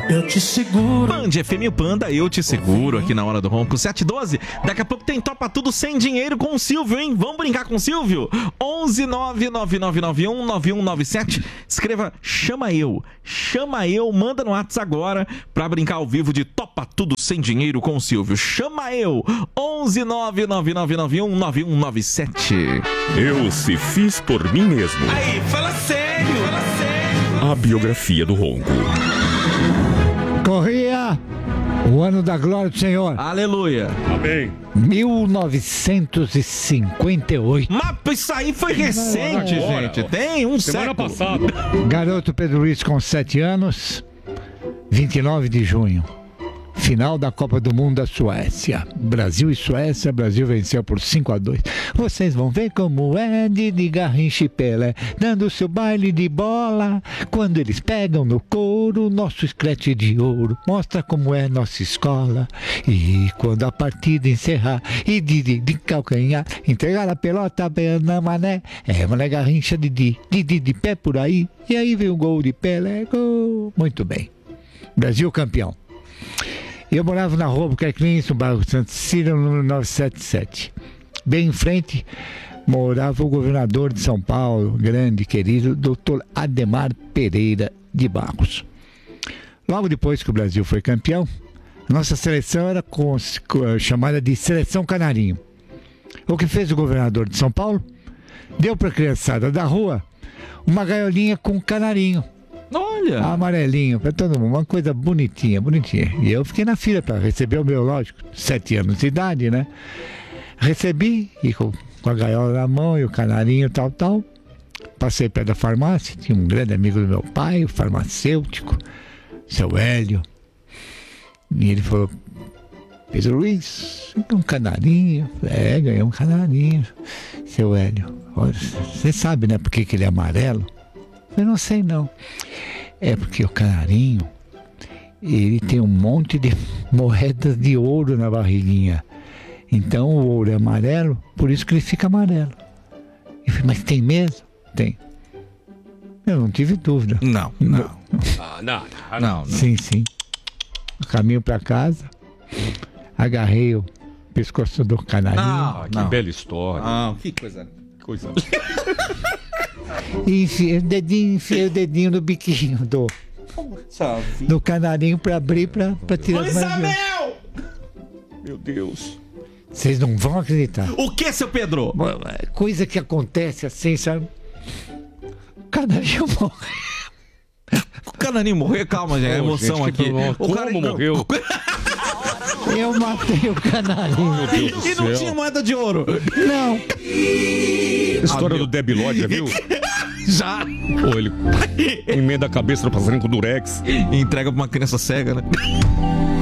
eu te seguro. Band FM Panda, eu te seguro aqui na Hora do Ronco. 7h12, daqui a pouco tem Topa Tudo Sem Dinheiro com o Silvio, hein? Vamos brincar com o Silvio? 11999919197. Escreva Chama Eu, manda no WhatsApp agora pra brincar ao vivo de Topa Tudo Sem Dinheiro com o Silvio. Chama Eu, 11999919197. Eu se fiz por mim mesmo. Aí, fala sério. A biografia do Ronco. Corria o ano da glória do Senhor. Aleluia. Amém. 1958. Mas isso aí foi recente, gente. Tem um Semana século. passada. Garoto Pedro Luiz com 7 anos. 29 de junho. Final da Copa do Mundo da Suécia. Brasil e Suécia. Brasil venceu por 5-2. Vocês vão ver como é de Garrincha e Pelé, dando seu baile de bola. Quando eles pegam no couro, nosso escrete de ouro mostra como é nossa escola. E quando a partida encerrar, e de calcanhar, entregar a pelota na Mané. É, Mané Garrincha, de pé por aí. E aí vem o gol de Pelé. Gol. Muito bem. Brasil campeão. Eu morava na rua Buquerque Lins, no bairro Santo Cecília, número 977. Bem em frente, morava o governador de São Paulo, grande, querido, Dr. Ademar Pereira de Barros. Logo depois que o Brasil foi campeão, nossa seleção era chamada de Seleção Canarinho. O que fez o governador de São Paulo? Deu para a criançada da rua uma gaiolinha com canarinho. Olha. Amarelinho, para todo mundo, uma coisa bonitinha. E eu fiquei na fila para receber o meu, lógico, 7 anos de idade, né? Recebi, e com a gaiola na mão e o canarinho, tal. Passei perto da farmácia, tinha um grande amigo do meu pai, o farmacêutico, seu Hélio. E ele falou: Pedro Luiz, um canarinho. Ganhei um canarinho. Seu Hélio, você sabe, né, por que ele é amarelo? Eu não sei, não. É porque o canarinho, ele tem um monte de moedas de ouro na barriguinha. Então o ouro é amarelo, por isso que ele fica amarelo. Eu falei: mas tem mesmo? Tem. Eu não tive dúvida. Não. Sim. No caminho para casa, agarrei o pescoço do canarinho. Que bela história. Que coisa. E enfiei o dedinho no biquinho do canarinho pra abrir, pra tirar as manguinhas. Meu Deus. Vocês não vão acreditar. O que, seu Pedro? Coisa que acontece assim, sabe? O canarinho morreu. O canarinho morreu? Calma, gente. A emoção gente, aqui. Como morreu? Eu matei o canarinho. Meu Deus do E não céu. tinha moeda de ouro. Não. História do Debi Lloyd, já viu? Já. Pô, ele emenda a cabeça do passarinho com durex. Entrega pra uma criança cega, né?